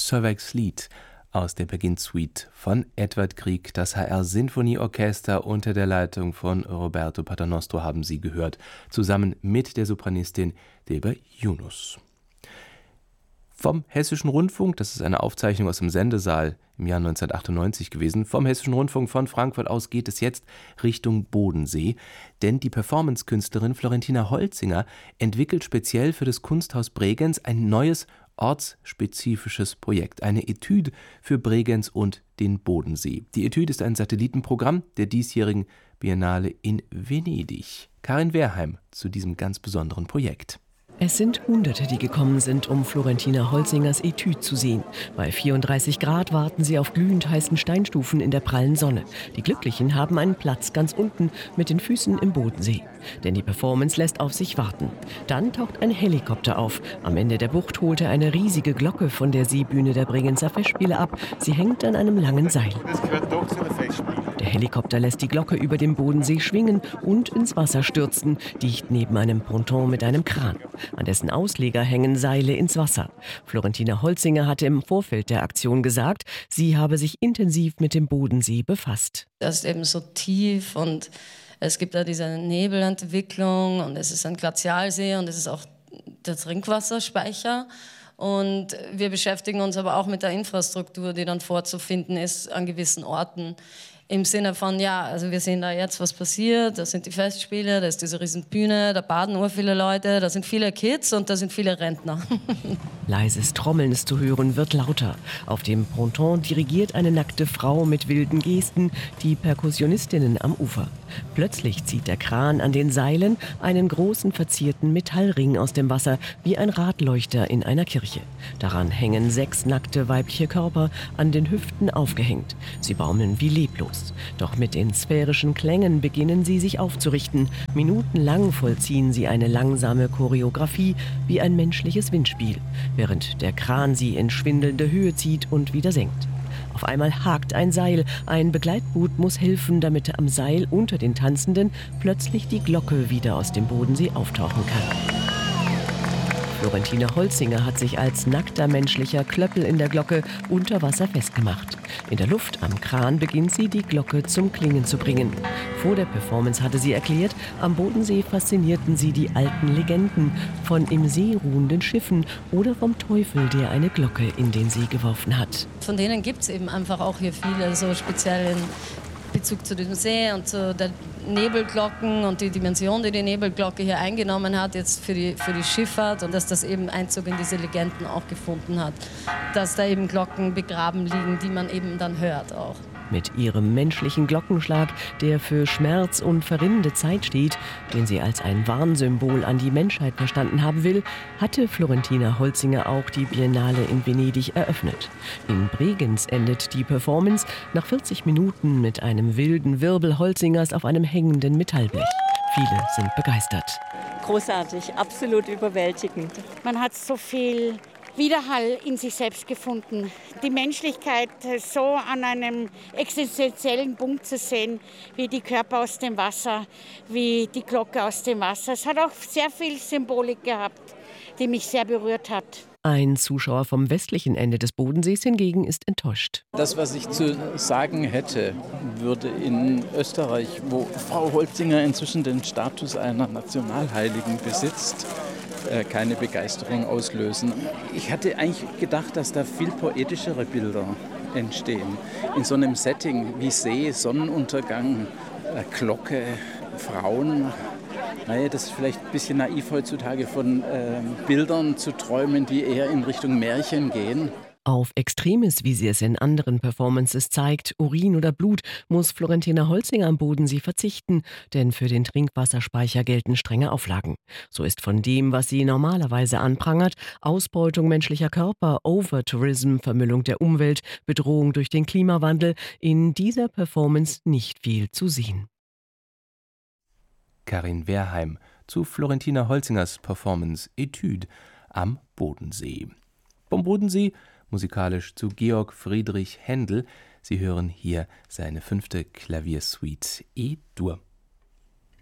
Sauvage's Lied aus der Beginn-Suite von Edvard Grieg. Das HR-Sinfonieorchester unter der Leitung von Roberto Paternostro haben Sie gehört, zusammen mit der Sopranistin Deba Yunus. Vom Hessischen Rundfunk, das ist eine Aufzeichnung aus dem Sendesaal im Jahr 1998 gewesen, vom Hessischen Rundfunk von Frankfurt aus geht es jetzt Richtung Bodensee, denn die Performancekünstlerin Florentina Holzinger entwickelt speziell für das Kunsthaus Bregenz ein neues ortsspezifisches Projekt, eine Etüde für Bregenz und den Bodensee. Die Etüde ist ein Satellitenprogramm der diesjährigen Biennale in Venedig. Karin Wehrheim zu diesem ganz besonderen Projekt. Es sind Hunderte, die gekommen sind, um Florentina Holzingers Etüde zu sehen. Bei 34 Grad warten sie auf glühend heißen Steinstufen in der prallen Sonne. Die Glücklichen haben einen Platz ganz unten mit den Füßen im Bodensee. Denn die Performance lässt auf sich warten. Dann taucht ein Helikopter auf. Am Ende der Bucht holt er eine riesige Glocke von der Seebühne der Bregenzer Festspiele ab. Sie hängt an einem langen Seil. Das gehört doch zu den Festspielen. Der Helikopter lässt die Glocke über dem Bodensee schwingen und ins Wasser stürzen, dicht neben einem Ponton mit einem Kran. An dessen Ausleger hängen Seile ins Wasser. Florentina Holzinger hatte im Vorfeld der Aktion gesagt, sie habe sich intensiv mit dem Bodensee befasst. Das ist eben so tief und es gibt da diese Nebelentwicklung und es ist ein Glazialsee und es ist auch der Trinkwasserspeicher. Und wir beschäftigen uns aber auch mit der Infrastruktur, die dann vorzufinden ist an gewissen Orten. Im Sinne von, ja, also wir sehen da jetzt, was passiert, da sind die Festspiele, da ist diese Riesenbühne, da baden viele Leute, da sind viele Kids und da sind viele Rentner. Leises Trommeln ist zu hören, wird lauter. Auf dem Ponton dirigiert eine nackte Frau mit wilden Gesten die Perkussionistinnen am Ufer. Plötzlich zieht der Kran an den Seilen einen großen verzierten Metallring aus dem Wasser, wie ein Radleuchter in einer Kirche. Daran hängen 6 nackte weibliche Körper an den Hüften aufgehängt. Sie baumeln wie leblos. Doch mit den sphärischen Klängen beginnen sie sich aufzurichten. Minutenlang vollziehen sie eine langsame Choreografie wie ein menschliches Windspiel, während der Kran sie in schwindelnde Höhe zieht und wieder senkt. Auf einmal hakt ein Seil. Ein Begleitboot muss helfen, damit am Seil unter den Tanzenden plötzlich die Glocke wieder aus dem Bodensee auftauchen kann. Florentina Holzinger hat sich als nackter menschlicher Klöppel in der Glocke unter Wasser festgemacht. In der Luft am Kran beginnt sie, die Glocke zum Klingen zu bringen. Vor der Performance hatte sie erklärt, am Bodensee faszinierten sie die alten Legenden von im See ruhenden Schiffen oder vom Teufel, der eine Glocke in den See geworfen hat. Von denen gibt es eben einfach auch hier viele, so speziell in Bezug zu dem See und zu der Nebelglocken und die Dimension, die die Nebelglocke hier eingenommen hat, jetzt für die Schifffahrt und dass das eben Einzug in diese Legenden auch gefunden hat. Dass da eben Glocken begraben liegen, die man eben dann hört auch. Mit ihrem menschlichen Glockenschlag, der für Schmerz und verrinnende Zeit steht, den sie als ein Warnsymbol an die Menschheit verstanden haben will, hatte Florentina Holzinger auch die Biennale in Venedig eröffnet. In Bregenz endet die Performance nach 40 Minuten mit einem wilden Wirbel Holzingers auf einem hängenden Metallblech. Viele sind begeistert. Großartig, absolut überwältigend. Man hat so viel Widerhall in sich selbst gefunden. Die Menschlichkeit so an einem existenziellen Punkt zu sehen, wie die Körper aus dem Wasser, wie die Glocke aus dem Wasser. Es hat auch sehr viel Symbolik gehabt, die mich sehr berührt hat. Ein Zuschauer vom westlichen Ende des Bodensees hingegen ist enttäuscht. Das, was ich zu sagen hätte, würde in Österreich, wo Frau Holzinger inzwischen den Status einer Nationalheiligen besitzt, keine Begeisterung auslösen. Ich hatte eigentlich gedacht, dass da viel poetischere Bilder entstehen. In so einem Setting wie See, Sonnenuntergang, Glocke, Frauen. Naja, das ist vielleicht ein bisschen naiv heutzutage von Bildern zu träumen, die eher in Richtung Märchen gehen. Auf Extremes, wie sie es in anderen Performances zeigt, Urin oder Blut, muss Florentina Holzinger am Bodensee verzichten, denn für den Trinkwasserspeicher gelten strenge Auflagen. So ist von dem, was sie normalerweise anprangert, Ausbeutung menschlicher Körper, Overtourism, Vermüllung der Umwelt, Bedrohung durch den Klimawandel, in dieser Performance nicht viel zu sehen. Karin Wehrheim zu Florentina Holzingers Performance Etüde am Bodensee. Vom Bodensee musikalisch zu Georg Friedrich Händel. Sie hören hier seine 5. Klaviersuite E-Dur.